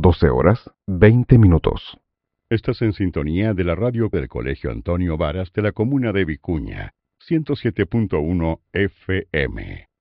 12 horas, 20 minutos. Estás en sintonía de la radio del Colegio Antonio Varas de la comuna de Vicuña, 107.1 FM.